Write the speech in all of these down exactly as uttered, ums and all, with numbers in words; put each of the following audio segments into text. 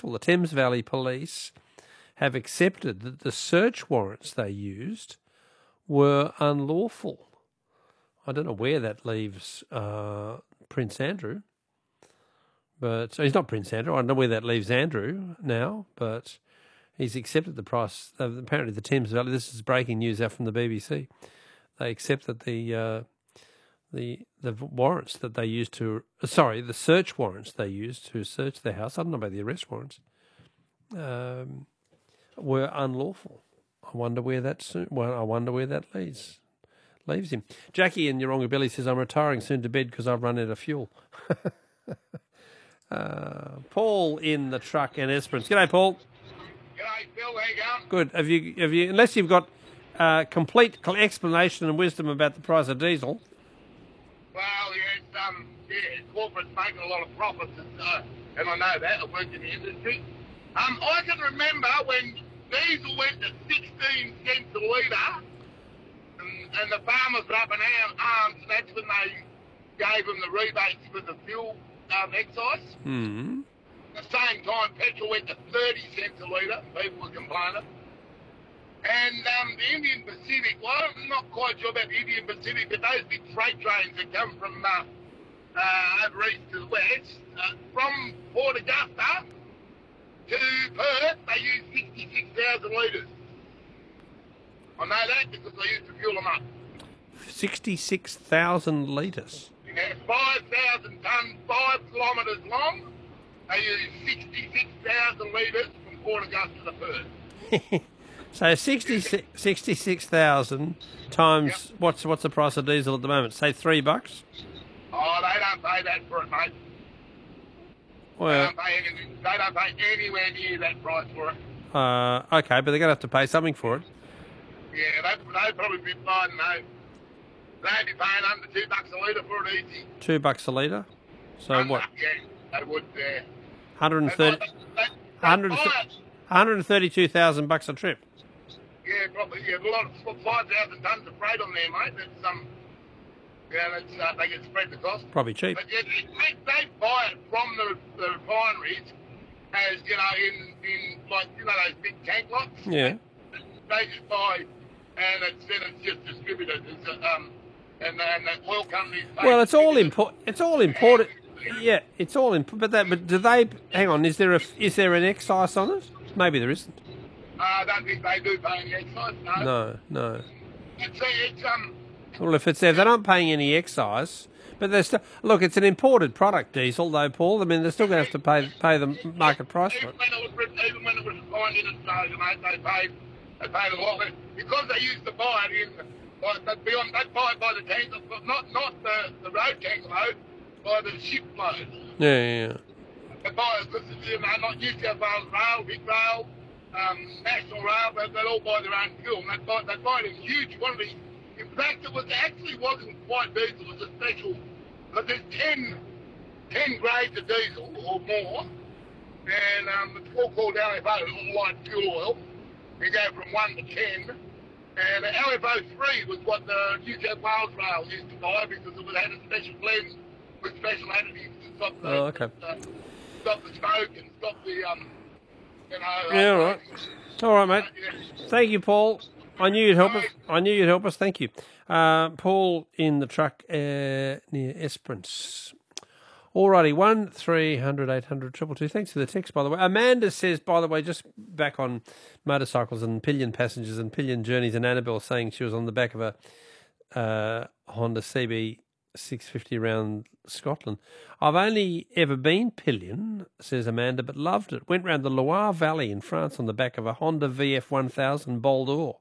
successful. The Thames Valley Police have accepted that the search warrants they used were unlawful. I don't know where that leaves uh, Prince Andrew, but so he's not Prince Andrew. I don't know where that leaves Andrew now, but he's accepted the price. Uh, apparently, the Thames Valley. This is breaking news out from the B B C. They accepted the uh, the the warrants that they used to. Sorry, the search warrants they used to search the house. I don't know about the arrest warrants. Um, were unlawful. I wonder where that. Soon, well, I wonder where that leads. Leaves him. Jackie in Yeronga Billy says, I'm retiring soon to bed because I've run out of fuel. uh, Paul in the truck and Esperance. G'day, Paul. G'day, Phil. How you going? Good. Have you, have you, unless you've got uh, complete explanation and wisdom about the price of diesel. Well, yeah, it's, um, yeah, corporate's making a lot of profits, and, uh, and I know that. I worked in the industry. Um, I can remember when diesel went to sixteen cents a litre, and the farmers were up in arms, and that's when they gave them the rebates for the fuel um, excise. Mm. At the same time, petrol went to thirty cents a litre, and people were complaining. And um, the Indian Pacific, well, I'm not quite sure about the Indian Pacific, but those big freight trains that come from uh, uh, over east to the west, uh, from Port Augusta to Perth, they use sixty-six thousand litres. I know that because I used to fuel them up. sixty-six thousand litres. Yeah, five thousand tonnes, five kilometres long. They use sixty-six thousand litres from Port Augusta to Perth. So sixty-six thousand times, yep. what's what's the price of diesel at the moment? Say three bucks? Oh, they don't pay that for it, mate. Well, they, don't pay anything. They don't pay anywhere near that price for it. Uh, okay, but they're going to have to pay something for it. Yeah, they'd, they'd probably be fine, no. They'd be paying under two bucks a litre for it easy. Two bucks a litre? So under, what? Yeah, they would, yeah. one hundred thirty, they, they, one hundred thirty-two thousand bucks a trip? Yeah, probably, yeah. A lot of, five thousand tonnes of freight on there, mate. That's, um, yeah, that's, uh, they get spread the cost. Probably cheap. But yeah, they, they buy it from the, the refineries as, you know, in, in, like, you know, those big tank lots? Yeah. They just buy, and it's, then it's just distributed. It's, um, and, and the oil companies... Well, it's all import. It's all imported. Yeah, it's all import. But that. But do they? Hang on. Is there a? Is there an excise on it? Maybe there isn't. Uh, I don't think they do pay any excise. No. No. No. It's, it's um. Well, if it's if they're not paying any excise, but they're still look. It's an imported product, diesel, though, Paul. I mean, they're still going to have to pay pay the market price for it. Even when it was even when it was refined in Australia, mate, they paid they paid a lot less because they used to buy it in. Like, they'd be on, they'd buy it by the tank, but not not the, the road tank load, by the ship load. Yeah, yeah, yeah. They buy it because, you know, not New South Wales Rail, Big Rail, um, National Rail, but they'd all buy their own fuel. And they'd buy, they'd buy it in huge quantities. In fact, it was actually wasn't quite diesel, it was a special, because there's ten, ten grades of diesel or more, and um, it's all called L F O, light fuel oil. You go from one to ten. And L F O three was what the New South Wales Rail used to buy because it had a special blend with special additives to stop the, oh, okay. uh, stop the smoke and stop the, um, you know... Yeah, uh, all right. All right, mate. Yeah. Thank you, Paul. I knew you'd help us. I knew you'd help us. Thank you. Uh, Paul in the truck uh, near Esperance. Alrighty, one three hundred eight hundred two two two. Thanks for the text, by the way. Amanda says, by the way, just back on motorcycles and pillion passengers and pillion journeys, and Annabelle saying she was on the back of a uh, Honda C B six fifty around Scotland. I've only ever been pillion, says Amanda, but loved it. Went round the Loire Valley in France on the back of a Honda V F one thousand Bol d'Or.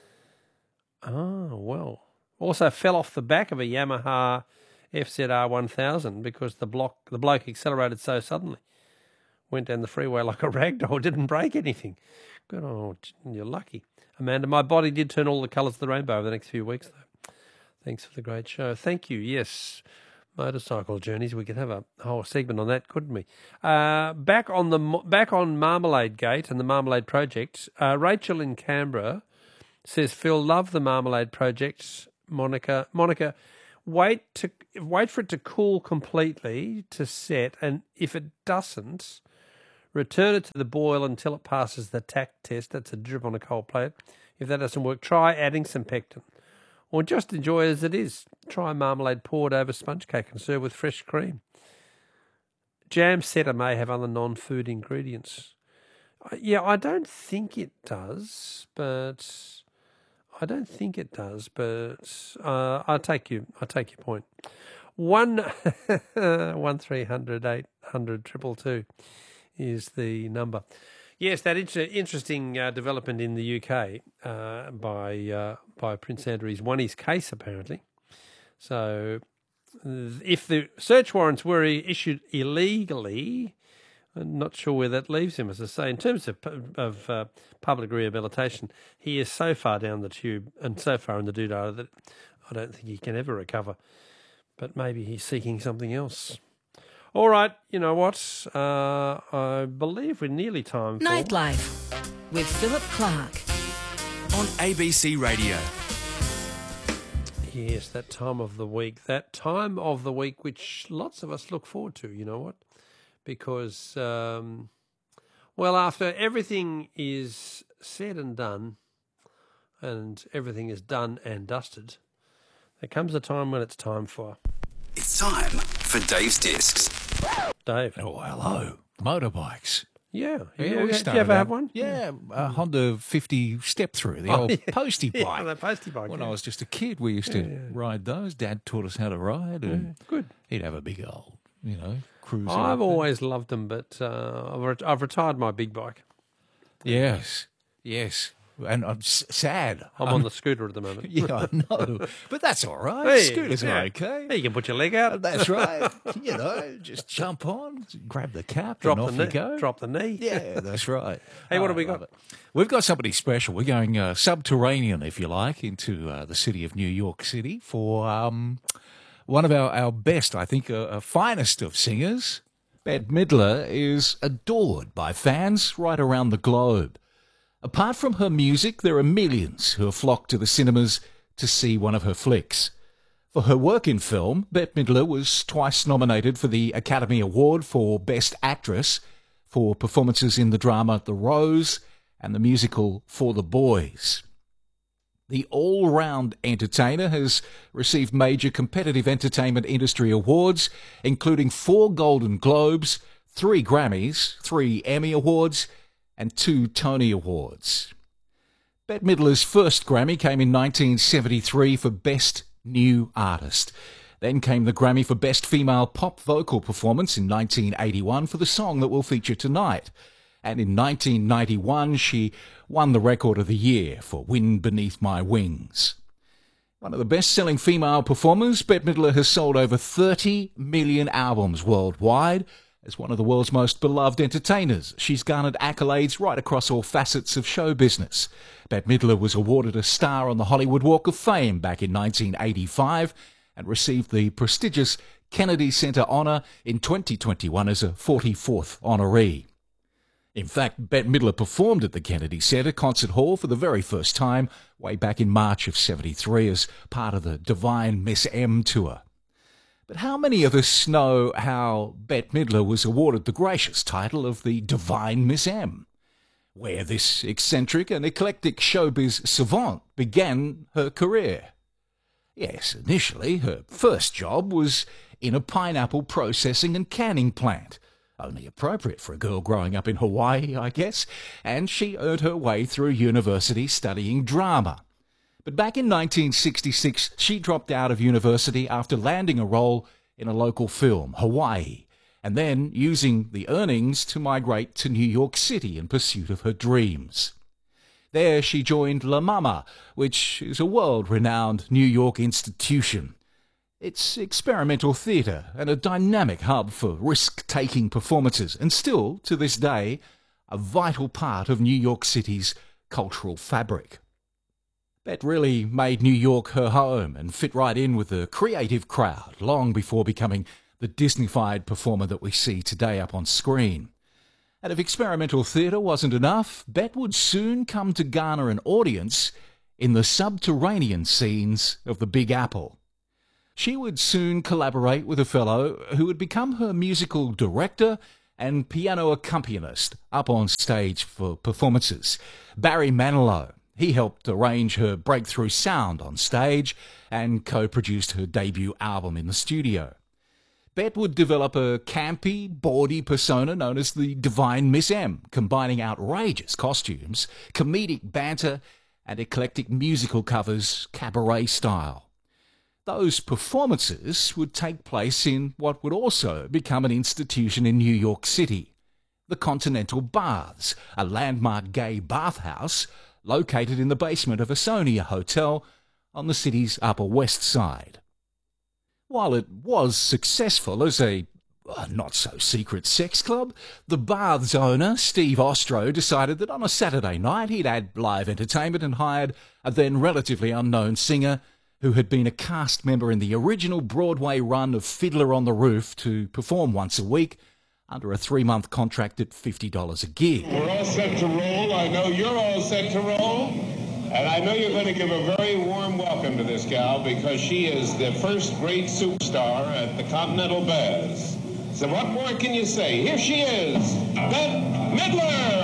Oh, well. Also fell off the back of a Yamaha F Z R one thousand because the block the bloke accelerated so suddenly. Went down the freeway like a ragdoll, didn't break anything. Good, oh, you're lucky. Amanda, my body did turn all the colours of the rainbow over the next few weeks, though. Thanks for the great show. Thank you. Yes, motorcycle journeys. We could have a whole segment on that, couldn't we? Uh, back on the back on Marmalade Gate and the Marmalade Project. Uh, Rachel in Canberra says, Phil, love the Marmalade Project. Monica, Monica. Wait to wait for it to cool completely to set, and if it doesn't, Return it to the boil until it passes the tack test. That's a drip on a cold plate. If that doesn't work, try adding some pectin. Or just enjoy it as it is. Try marmalade poured over sponge cake and serve with fresh cream. Jam setter may have other non-food ingredients. Yeah, I don't think it does, but I don't think it does, but uh, I take you. I take your point. One, one three hundred eight hundred triple two is the number. Yes, that inter- interesting uh, development in the U K uh, by uh, by Prince Andrew. He's won his case apparently. So, if the search warrants were issued illegally, I'm not sure where that leaves him. As I say, in terms of of uh, public rehabilitation, he is so far down the tube and so far in the doodah that I don't think he can ever recover. But maybe he's seeking something else. All right, you know what? Uh, I believe we're nearly time for Nightlife with Philip Clark on A B C Radio. Yes, that time of the week. That time of the week which lots of us look forward to, you know what? Because, um, well, after everything is said and done and everything is done and dusted, there comes a time when it's time for... It's time for Dave's Discs. Dave. Oh, hello. Motorbikes. Yeah. Yeah, yeah. we Did you started ever have out- one? Yeah, a Honda fifty step through, the Oh, old yeah. postie Yeah, bike. the postie bike. When yeah. I was just a kid, we used to Yeah, yeah. ride those. Dad taught us how to ride, and Yeah, good. he'd have a big old, you know, cruiser. I've up there. always loved them, but uh, I've, ret- I've retired my big bike. Yes, yes. And I'm s- sad. I'm on the scooter at the moment. Yeah, I know. But that's all right. Hey, Scooters yeah. are okay. Hey, you can put your leg out, That's right. You know, just jump on, grab the cap, drop and the off knee. you go. Drop the knee. Yeah, that's right. Hey, what Oh, have we I love got? it. We've got somebody special. We're going uh, subterranean, if you like, into uh, the city of New York City for um, one of our, our best, I think, uh, uh, finest of singers. Bette Midler is adored by fans right around the globe. Apart from her music, there are millions who have flocked to the cinemas to see one of her flicks. For her work in film, Bette Midler was twice nominated for the Academy Award for Best Actress for performances in the drama The Rose and the musical For the Boys. The all-round entertainer has received major competitive entertainment industry awards, including four Golden Globes, three Grammys, three Emmy Awards, and two Tony Awards. Bette Midler's first Grammy came in nineteen seventy-three for Best New Artist. Then came the Grammy for Best Female Pop Vocal Performance in nineteen eighty-one for the song that we'll feature tonight. And in nineteen ninety-one, she won the Record of the Year for Wind Beneath My Wings. One of the best-selling female performers, Bette Midler has sold over thirty million albums worldwide. As one of the world's most beloved entertainers, she's garnered accolades right across all facets of show business. Bette Midler was awarded a star on the Hollywood Walk of Fame back in nineteen eighty-five and received the prestigious Kennedy Center honor in twenty twenty-one as a forty-fourth honoree. In fact, Bette Midler performed at the Kennedy Center Concert Hall for the very first time way back in March of seventy-three as part of the Divine Miss M tour. But how many of us know how Bette Midler was awarded the gracious title of the Divine Miss M, where this eccentric and eclectic showbiz savant began her career? Yes, initially her first job was in a pineapple processing and canning plant, only appropriate for a girl growing up in Hawaii, I guess, and she earned her way through university studying drama. But back in nineteen sixty-six, she dropped out of university after landing a role in a local film, Hawaii, and then using the earnings to migrate to New York City in pursuit of her dreams. There she joined La Mama, which is a world-renowned New York institution. It's experimental theatre and a dynamic hub for risk-taking performances, and still, to this day, a vital part of New York City's cultural fabric. Bette really made New York her home and fit right in with the creative crowd long before becoming the Disney-fied performer that we see today up on screen. And if experimental theatre wasn't enough, Bette would soon come to garner an audience in the subterranean scenes of the Big Apple. She would soon collaborate with a fellow who would become her musical director and piano accompanist up on stage for performances. Barry Manilow, he helped arrange her breakthrough sound on stage and co-produced her debut album in the studio. Bet would develop a campy, bawdy persona known as the Divine Miss M, combining outrageous costumes, comedic banter, and eclectic musical covers cabaret style. Those performances would take place in what would also become an institution in New York City, the Continental Baths, a landmark gay bathhouse located in the basement of a Sonia Hotel on the city's Upper West Side. While it was successful as a uh, not-so-secret sex club, the Bath's owner, Steve Ostro, decided that on a Saturday night he'd add live entertainment and hired a then relatively unknown singer who had been a cast member in the original Broadway run of Fiddler on the Roof to perform once a week under a three-month contract at fifty dollars a gig. We're all set to roll. I know you're all set to roll. And I know you're going to give a very warm welcome to this gal because she is the first great superstar at the Continental Baths. So what more can you say? Here she is, Bette Midler!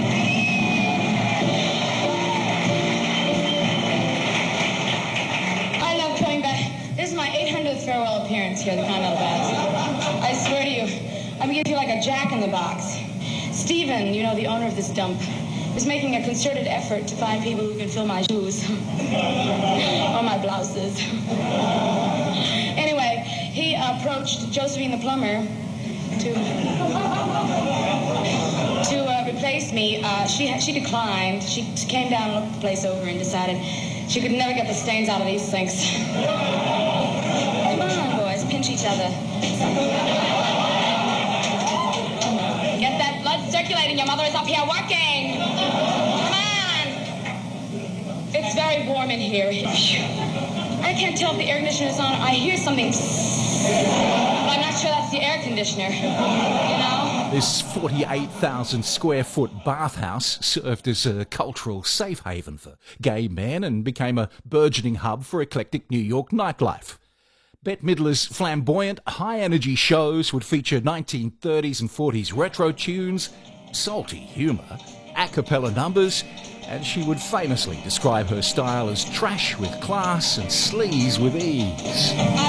I love coming back. This is my eight hundredth farewell appearance here at the Continental Baths. I swear to you, I'm going to feel like a jack in the box. Stephen, you know, the owner of this dump, is making a concerted effort to find people who can fill my shoes or my blouses. Anyway, he approached Josephine the plumber to to uh, replace me. Uh, she she declined. She came down, looked the place over, and decided she could never get the stains out of these things. Come on, boys, pinch each other. Get that blood circulating. Your mother is up here working. Come on. It's very warm in here. I can't tell if the air conditioner is on. I hear something, but I'm not sure that's the air conditioner. You know? This forty-eight thousand square foot bathhouse served as a cultural safe haven for gay men and became a burgeoning hub for eclectic New York nightlife. Bette Midler's flamboyant, high-energy shows would feature nineteen thirties and forties retro tunes, salty humour, a cappella numbers, and she would famously describe her style as trash with class and sleaze with ease. I